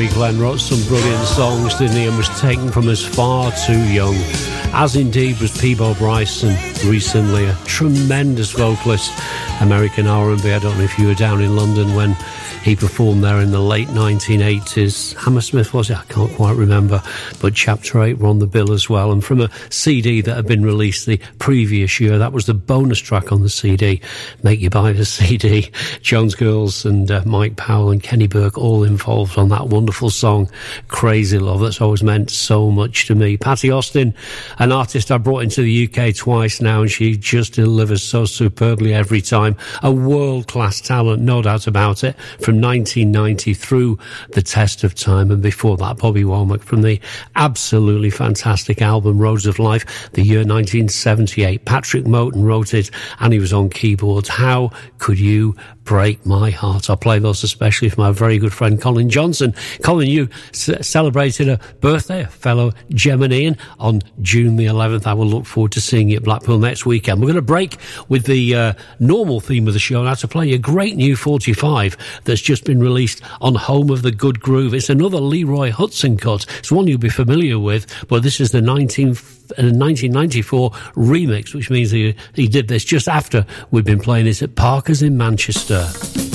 Robbie Glenn wrote some brilliant songs, didn't he, and was taken from us far too young, as indeed was Peabo Bryson, recently a tremendous vocalist, American R&B. I don't know if you were down in London when he performed there in the late 1980s. Hammersmith, was it? I can't quite remember. But Chapter 8 were on the bill as well. And from a CD that had been released the previous year, that was the bonus track on the CD. Make you buy the CD. Jones Girls and Mike Powell and Kenny Burke all involved on that wonderful song, Crazy Love. That's always meant so much to me. Patty Austin, an artist I brought into the UK twice now, and she just delivers so superbly every time. A world-class talent, no doubt about it, from 1990 through the test of time, and before that Bobby Womack from the absolutely fantastic album Roads of Life, the year 1978. Patrick Moten wrote it and he was on keyboards. How Could You Break My Heart? I'll play those especially for my very good friend Colin Johnson. Colin, you celebrated a birthday, a fellow Geminian, on June the 11th. I will look forward to seeing you at Blackpool next weekend. We're going to break with the normal theme of the show now to play a great new 45 that's just been released on Home of the Good Groove. It's another Leroy Hudson cut. It's one you'll be familiar with, but this is the 1994 remix, which means he did this just after we'd been playing it at Parker's in Manchester.